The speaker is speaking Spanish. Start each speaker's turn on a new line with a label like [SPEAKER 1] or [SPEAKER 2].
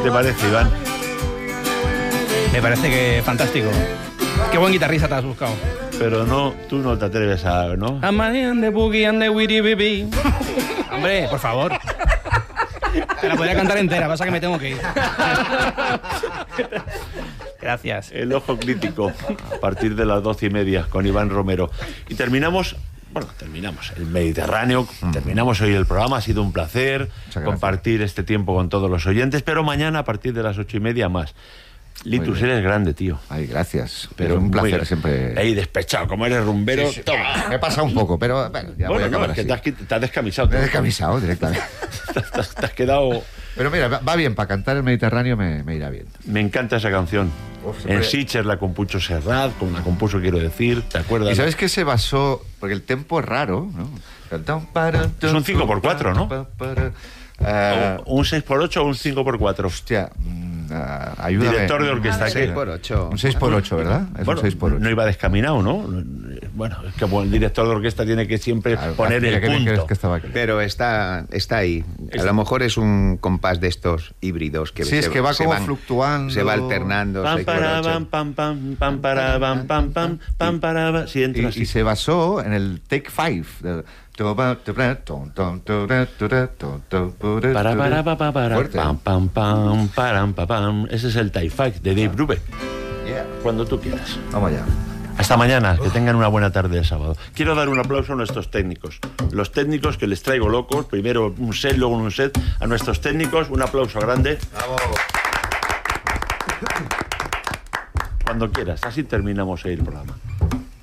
[SPEAKER 1] te parece, Iván?
[SPEAKER 2] Me parece que fantástico. Qué buen guitarrista te has buscado.
[SPEAKER 1] Pero no, tú no te atreves a, ¿no?
[SPEAKER 2] I'm a man de boogie and the witty baby. Hombre, por favor. Te la podría cantar entera, pasa que me tengo que ir. Gracias.
[SPEAKER 1] El ojo crítico, a partir de las 12:30 con Iván Romero. Y terminamos el Mediterráneo, terminamos hoy el programa, ha sido un placer compartir este tiempo con todos los oyentes, pero mañana a partir de las 8:30 más. Litus, eres grande, tío.
[SPEAKER 3] Ay, gracias.
[SPEAKER 1] Pero
[SPEAKER 3] es un placer siempre.
[SPEAKER 1] Ahí despechado, como eres rumbero.
[SPEAKER 3] Sí.
[SPEAKER 1] Toma.
[SPEAKER 3] Me pasa un poco, pero bueno, ya voy a acabar
[SPEAKER 1] es que
[SPEAKER 3] así.
[SPEAKER 1] te has descamisado.
[SPEAKER 3] Me he descamisado directamente.
[SPEAKER 1] te has quedado...
[SPEAKER 3] Pero mira, va bien, para cantar el Mediterráneo me irá bien.
[SPEAKER 1] Me encanta esa canción. En Sitges la compuso Serrat, la compuso, quiero decir, ¿te acuerdas?
[SPEAKER 3] ¿Y sabes qué se basó? Porque el tempo es raro, ¿no?
[SPEAKER 1] Es un 5x4, ¿no? Un 6x8 o un 5x4.
[SPEAKER 3] Hostia, ayúdame.
[SPEAKER 1] Director de orquesta.
[SPEAKER 4] 6x8.
[SPEAKER 3] Un 6x8, ¿verdad? Es
[SPEAKER 1] bueno,
[SPEAKER 3] un 6x8.
[SPEAKER 1] No iba descaminado, ¿no? Bueno, es que el director de orquesta tiene que siempre poner el punto.
[SPEAKER 4] Pero está ahí. A lo mejor es un compás de estos híbridos que
[SPEAKER 3] sí, es que va como fluctuando.
[SPEAKER 4] Se va alternando.
[SPEAKER 1] Pam para pam pam pam pam para pam pam pam pam para. Sí, entra así.
[SPEAKER 3] Y se basó en el Take 5.
[SPEAKER 1] Para. Ese es el Take 5 de Dave Brubeck. Cuando tú quieras.
[SPEAKER 3] Vamos allá.
[SPEAKER 1] Hasta mañana, que tengan una buena tarde de sábado. Quiero dar un aplauso a nuestros técnicos. Los técnicos que les traigo locos. Primero un set, luego un set. A nuestros técnicos, un aplauso grande.
[SPEAKER 3] ¡Bravo!
[SPEAKER 1] Cuando quieras, así terminamos el programa.